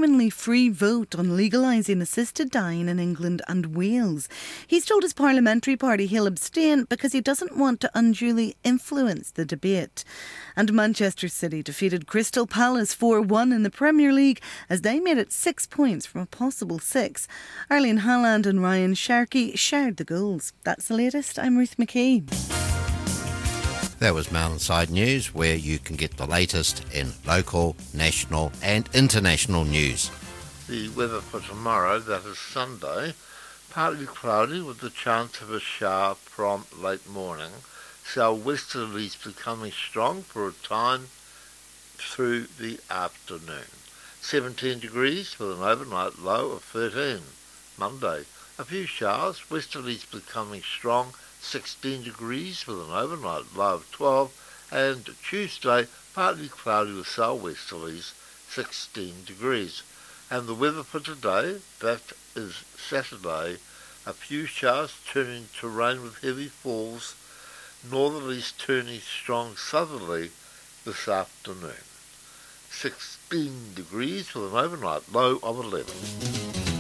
genuinely free vote on legalising assisted dying in England and Wales. He's told his parliamentary party he'll abstain because he doesn't want to unduly influence the debate. And Manchester City defeated Crystal Palace 4-1 in the Premier League as they made it 6 points from a possible 6. Erling Haaland and Ryan Sharkey shared the goals. That's the latest. I'm Ruth McKee. That was Mountainside News, where you can get the latest in local, national and international news. The weather for tomorrow, that is Sunday, partly cloudy with the chance of a shower from late morning. Southwesterlies becoming strong for a time through the afternoon. 17 degrees with an overnight low of 13. Monday, a few showers, westerlies becoming strong, 16 degrees with an overnight low of 12, and Tuesday, partly cloudy with southwesterlies, 16 degrees. And the weather for today, that is Saturday, a few showers turning to rain with heavy falls, northerlies turning strong southerly this afternoon. 16 degrees with an overnight low of 11.